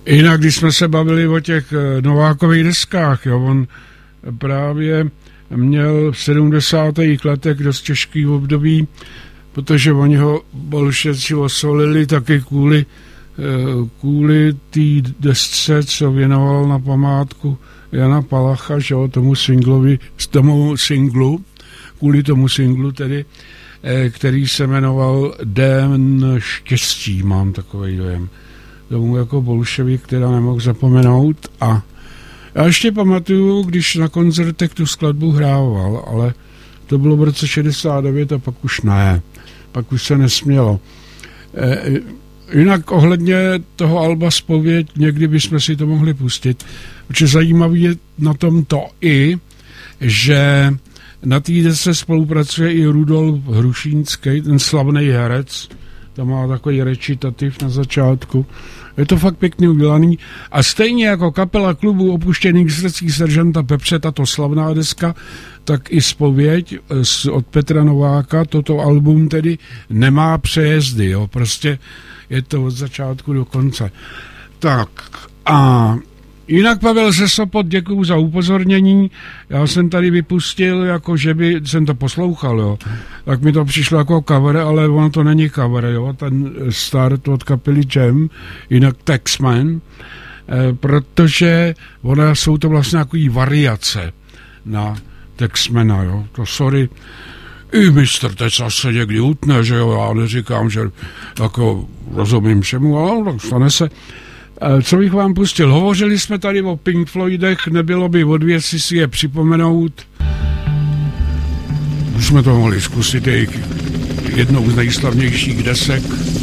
Jinak, když jsme se bavili o těch Novákových deskách, jo, on právě měl v 70. letech dost těžký období, protože oni ho bolšeci osolili taky kvůli té desce, co věnoval na památku Jana Palacha, že jo, tomu singlu tedy, který se jmenoval Den štěstí, mám takový dojem. Tomu jako bolševik, která nemohl zapomenout. A já ještě pamatuju, když na koncertech tu skladbu hrával, ale to bylo v roce 69 a pak už ne. Pak už se nesmělo. Jinak ohledně toho alba Zpověď, někdy bychom si to mohli pustit, protože zajímavý je na tom to i, že na té desce spolupracuje i Rudolf Hrušínský, ten slavný herec, tam má takový recitativ na začátku. Je to fakt pěkně udělaný. A stejně jako kapela klubu Opuštěných srdcí seržanta Pepře, tato slavná deska, tak i Zpověď od Petra Nováka, toto album tedy nemá přejezdy, jo, prostě je to od začátku do konce. Tak a jinak Pavel ze Sopot, děkuju za upozornění. Já jsem tady vypustil, jako že by jsem to poslouchal, jo. Tak mi to přišlo jako cover, ale ono to není cover, jo. Ten start od kapely Jam, jinak Taxman, protože jsou to vlastně takový variace na Taxmana, jo. To sorry, i mistr teď zase někdy utne, že jo, já neříkám, že jako rozumím všemu, ale tak stane se. Co bych vám pustil? Hovořili jsme tady o Pink Floydech, nebylo by od věci si je připomenout. Už jsme to mohli zkusit, jejich jednou z nejslavnějších desek.